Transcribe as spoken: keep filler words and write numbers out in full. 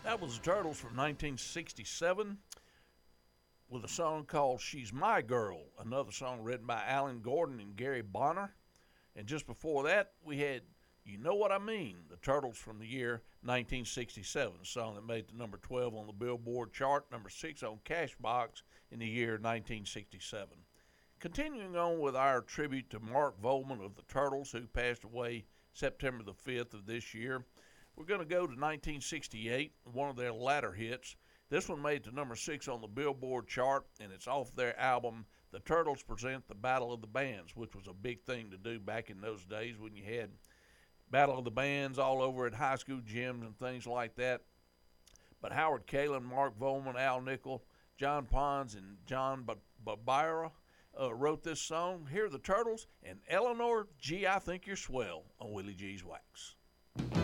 That was the Turtles from nineteen sixty-seven with a song called She's My Girl, another song written by Alan Gordon and Gary Bonner. And just before that, we had You Know What I Mean, the Turtles from the year nineteen sixty-seven, a song that made the number twelve on the Billboard chart, number six on Cashbox in the year nineteen sixty-seven. Continuing on with our tribute to Mark Volman of the Turtles, who passed away September the fifth of this year, we're going to go to nineteen sixty-eight, one of their latter hits. This one made the number six on the Billboard chart, and it's off their album, The Turtles Present the Battle of the Bands, which was a big thing to do back in those days when you had Battle of the Bands all over at high school gyms and things like that. But Howard Kaylan, Mark Volman, Al Nickel, John Pons, and John Barbera uh, wrote this song. Here are the Turtles and Eleanor, Gee, I Think You're Swell on Willie G's Wax.